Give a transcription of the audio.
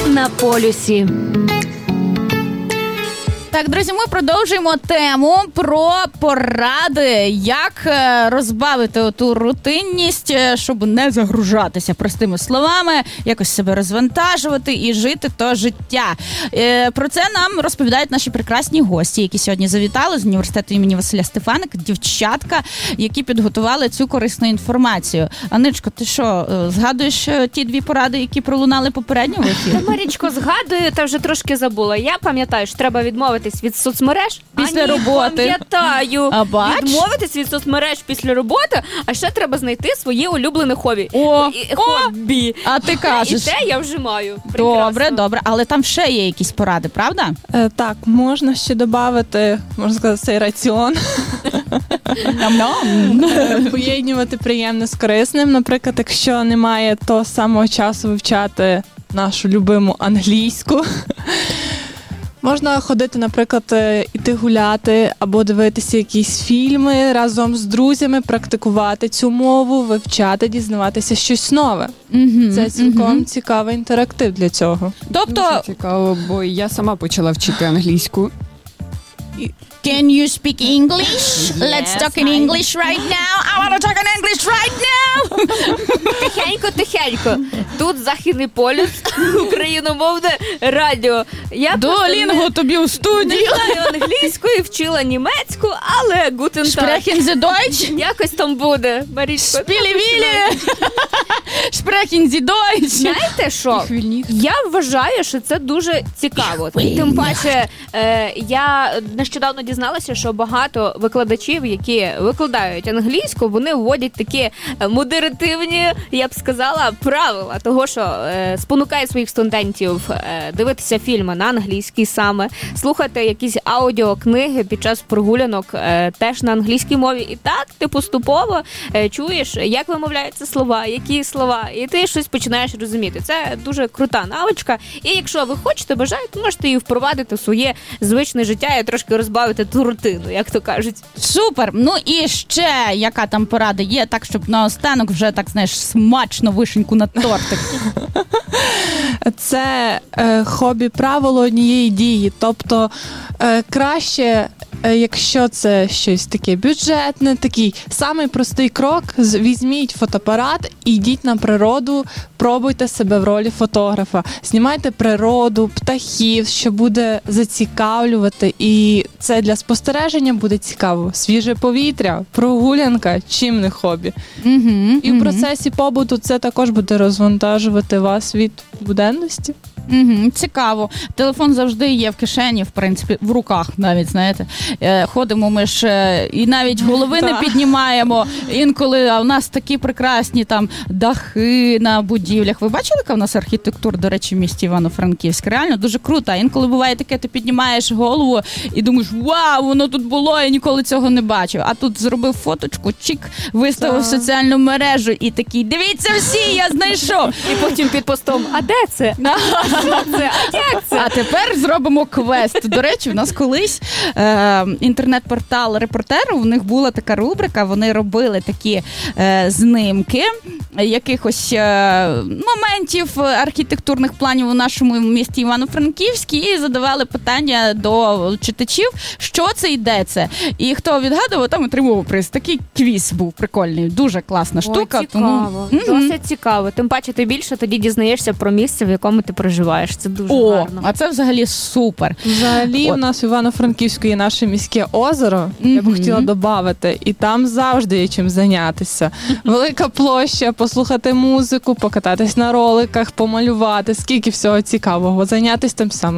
на полюсі. Так, друзі, ми продовжуємо тему про поради, як розбавити оту рутинність, щоб не загружатися простими словами, якось себе розвантажувати і жити то життя. Про це нам розповідають наші прекрасні гості, які сьогодні завітали з університету імені Василя Стефаника, дівчатка, які підготували цю корисну інформацію. Аничко, ти що, згадуєш ті дві поради, які пролунали попередньо в ефірі? Марічко, згадую, та вже трошки забула. Я пам'ятаю, що треба відмовитись від соцмереж. Після роботи. Пам'ятаю. А бач? Відмовитись від соцмереж після роботи, а ще треба знайти своє улюблене хобі. Хобі. А ти кажеш. І те я вже маю. Добре. Але там ще є якісь поради, правда? Так, можна ще додати, можна сказати, цей раціон. Поєднувати приємне з корисним. Наприклад, якщо немає того самого часу вивчати нашу любиму англійську, можна ходити, наприклад, іти гуляти або дивитися якісь фільми разом з друзями, практикувати цю мову, вивчати, дізнаватися щось нове. Це цілком цікавий інтерактив для цього. Тобто... Дуже цікаво, бо я сама почала вчити англійську. Can you speak English? Let's talk in English right now. I want to talk in English right now. Тихенько. Тут Західний полюс, україномовне радіо. Я Дуолінго тобі у студію. Не знаю англійської, вчила німецьку, але гутен так. Sprechen Sie Deutsch? Якось там буде, Марічко. Спілі-вілі. Sprechen Sie Deutsch? Знаєте що? Я вважаю, що це дуже цікаво. Тим паче, я нещодавно дізналася, що багато викладачів, які викладають англійську, вони вводять такі модеративні, я б сказала, правила того, що спонукає своїх студентів дивитися фільми на англійській саме, слухати якісь аудіокниги під час прогулянок теж на англійській мові. І так ти поступово чуєш, як вимовляються слова, які слова, і ти щось починаєш розуміти. Це дуже крута навичка. І якщо ви хочете, бажаєте, можете її впровадити в своє звичне життя і трошки розбавити ту рутину, як то кажуть. Супер! Ну і ще яка там порада є, так, щоб наостанок вже, так, знаєш, смачно вишеньку на тортик. Це хобі правило однієї дії. Тобто краще, якщо це щось таке бюджетне, такий самий простий крок, візьміть фотоапарат і йдіть на природу, пробуйте себе в ролі фотографа. Знімайте природу, птахів, що буде зацікавлювати, і це для спостереження буде цікаво. Свіже повітря, прогулянка, чим не хобі. І в процесі побуту це також буде розвантажувати вас від буденності. Цікаво. Телефон завжди є в кишені, в принципі, в руках навіть, знаєте. Ходимо ми ж і навіть голови не піднімаємо. Інколи, а у нас такі прекрасні там дахи на будівлях. Ви бачили, яка в нас архітектура, до речі, в місті Івано-Франківськ? Реально дуже круто. Інколи буває таке, ти піднімаєш голову і думаєш, вау, воно тут було, я ніколи цього не бачив. А тут зробив фоточку, чик, виставив в соціальну мережу і такий, дивіться всі, я знайшов. І потім під постом, а де це? Як це? А тепер зробимо квест. До речі, у нас колись інтернет-портал «Репортеру», у них була така рубрика, вони робили такі знимки якихось моментів архітектурних планів у нашому місті Івано-Франківській і задавали питання до читачів, що це і де це. І хто відгадував, там отримував приз. Такий квіз був прикольний, дуже класна штука. Цікаво. Досить цікаво. Тим паче ти більше тоді дізнаєшся про місце, в якому ти проживаєш. Це дуже гарно. А це взагалі супер. Взагалі, у нас в Івано-Франківську є наше міське озеро, я б хотіла додати, і там завжди є чим зайнятися. Велика площа, послухати музику, покататись на роликах, помалювати, скільки всього цікавого, зайнятися тим самим.